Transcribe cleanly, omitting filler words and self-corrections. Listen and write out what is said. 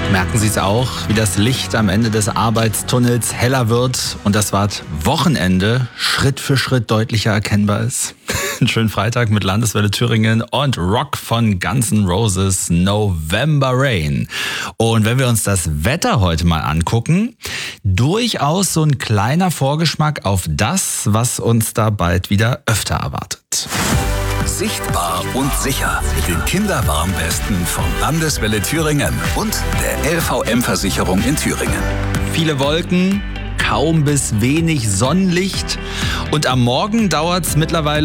Merken Sie es auch, wie das Licht am Ende des Arbeitstunnels heller wird und das Wochenende Schritt für Schritt deutlicher erkennbar ist? Einen schönen Freitag mit Landeswelle Thüringen und Rock von Guns N' Roses, November Rain. Und wenn wir uns das Wetter heute mal angucken, durchaus so ein kleiner Vorgeschmack auf das, was uns da bald wieder öfter erwartet. Sichtbar und sicher mit den Kinderwarnwesten von Landeswelle Thüringen und der LVM-Versicherung in Thüringen. Viele Wolken, kaum bis wenig Sonnenlicht und am Morgen dauert es mittlerweile